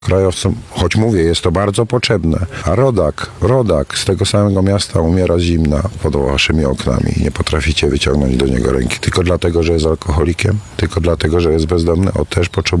krajowcom, choć mówię, jest to bardzo potrzebne. A rodak z tego samego miasta umiera z zimna pod waszymi oknami i nie potraficie wyciągnąć do niego ręki. Tylko dlatego, że jest alkoholikiem? Tylko dlatego, że jest bezdomny? O, też potrzebuje